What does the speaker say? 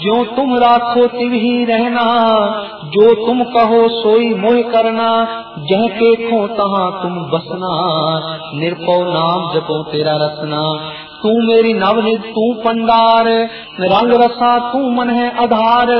जो तुम राखो तिव ही रहना, जो तुम कहो सोई मोह करना, जह के खो तहाँ तुम बसना, निरपौ नाम जपो तेरा रसना। तू मेरी नवनिध तू पंडार, रंग रसा तू मन है आधार,